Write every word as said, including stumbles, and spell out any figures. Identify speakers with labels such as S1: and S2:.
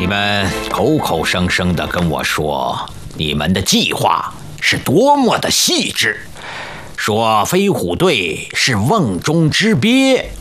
S1: 你们口口声声的跟我说，你们的计划是多么的细致，说飞虎队是瓮中之鳖，